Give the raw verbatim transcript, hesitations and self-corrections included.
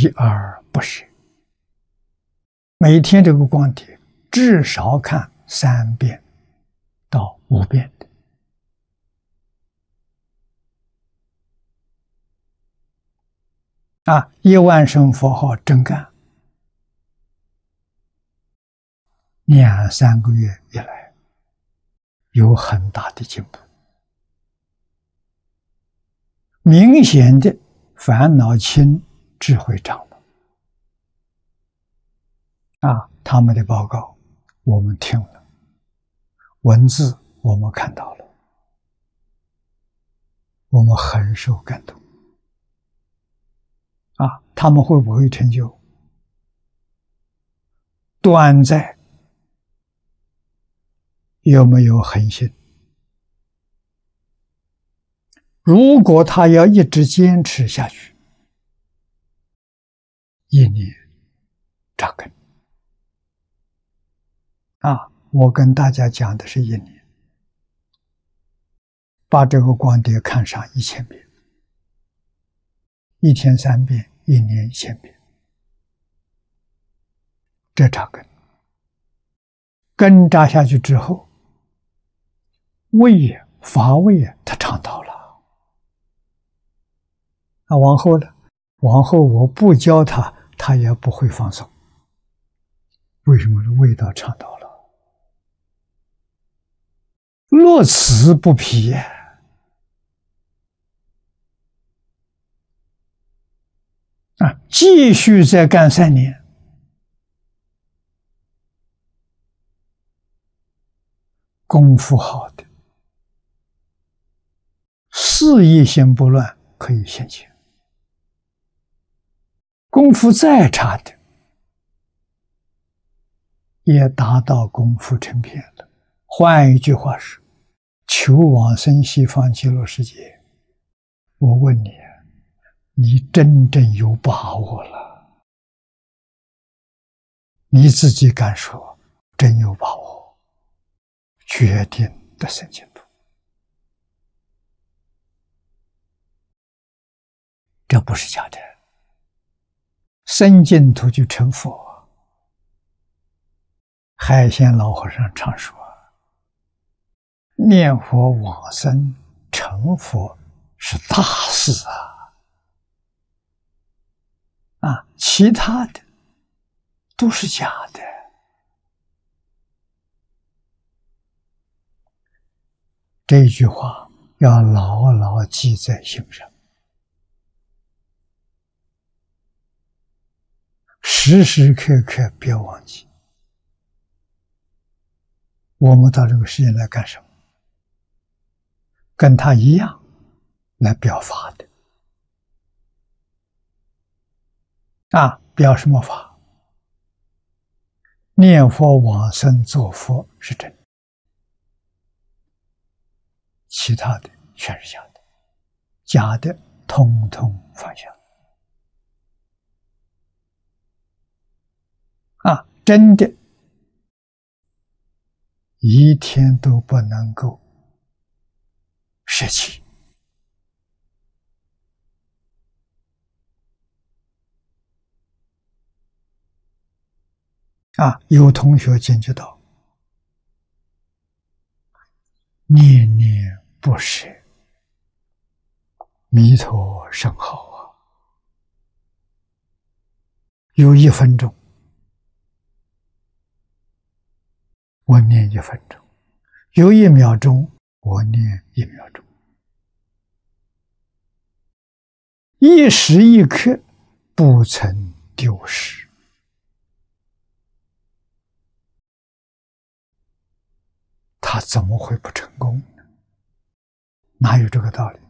锲而不舍。每天这个光碟至少看三遍到五遍的。啊，一万声佛号真干，两三个月以来有很大的进步，明显的烦恼轻，智慧长了。啊，他们的报告我们听了，文字我们看到了，我们很受感动。啊，他们会不会成就？短在有没有恒心？如果他要一直坚持下去，一年扎根。啊，我跟大家讲的是一年，把这个光碟看上一千遍，一天三遍，一年一千遍，这扎根。根扎下去之后，味也法味也他尝到了。那往后呢？往后我不教他，他也不会放松。为什么？味道尝到了，乐此不疲呀！啊，继续再干三年，功夫好的，事业心不乱，可以现前；功夫再差的，也达到功夫成片了。换一句话是，求往生西方极乐世界，我问你，你真正有把握了？你自己敢说真有把握，决定得生净土。这不是假的，生净土就成佛。海鲜老和尚常说，念佛往生成佛是大事啊！啊，其他的都是假的。这句话要牢牢记在心上，时时刻刻别忘记。我们到这个世界来干什么？跟他一样来表法的。啊，表什么法？念佛往生做佛是真的，其他的全是假的，假的通通放下。啊，真的一天都不能够舍弃。啊，有同学进去到念念不舍，弥陀甚好啊！有一分钟，我念一分钟；有一秒钟，我念一秒钟。一时一刻不曾丢失。他怎么会不成功呢？哪有这个道理？